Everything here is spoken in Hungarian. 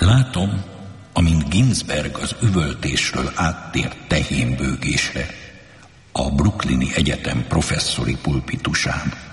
Látom, amint Ginsberg az üvöltésről áttért tehénbőgésre a brooklyni egyetem professzori pulpitusán.